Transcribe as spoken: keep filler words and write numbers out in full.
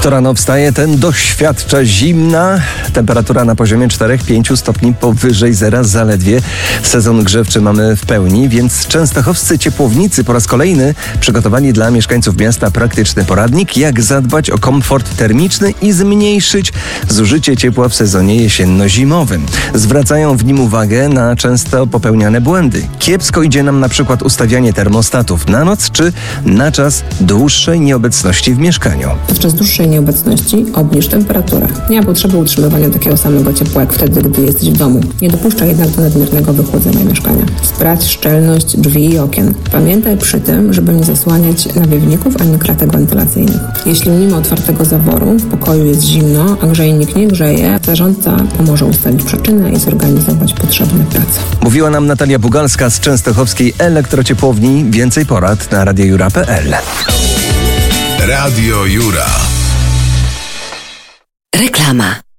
Kto rano wstaje, ten doświadcza zimna. Temperatura na poziomie cztery do pięciu stopni powyżej zera zaledwie. Sezon grzewczy mamy w pełni, więc częstochowscy ciepłownicy po raz kolejny przygotowali dla mieszkańców miasta praktyczny poradnik, jak zadbać o komfort termiczny i zmniejszyć zużycie ciepła w sezonie jesienno-zimowym. Zwracają w nim uwagę na często popełniane błędy. Kiepsko idzie nam na przykład ustawianie termostatów na noc czy na czas dłuższej nieobecności w mieszkaniu. Podczas dłuższej nieobecności obniż temperaturę. Nie ma potrzeby utrzymywania takiego samego ciepła jak wtedy, gdy jesteś w domu. Nie dopuszczaj jednak do nadmiernego wychłodzenia mieszkania. Sprawdź szczelność drzwi i okien. Pamiętaj przy tym, żeby nie zasłaniać nawiewników ani kratek wentylacyjnych. Jeśli mimo otwartego zaworu w pokoju jest zimno, a grzejnik nie grzeje, zarządca pomoże ustalić przyczynę i zorganizować potrzebne prace. Mówiła nam Natalia Bugalska z częstochowskiej elektrociepłowni. Więcej porad na radio jura kropka p l. Radio Jura. Reklama.